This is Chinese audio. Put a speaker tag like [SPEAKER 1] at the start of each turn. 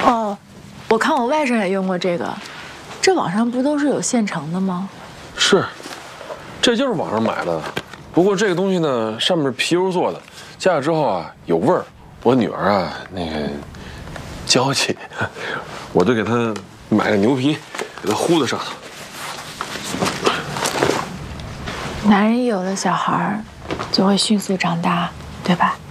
[SPEAKER 1] 哦，我看我外甥也用过这个，这网上不都是有现成的吗？
[SPEAKER 2] 是，这就是网上买的。不过这个东西呢，上面是皮油做的，加了之后啊有味儿。我女儿啊那个娇气，我就给她买个牛皮，给她糊在上头。
[SPEAKER 1] 男人有了小孩，就会迅速长大，对吧？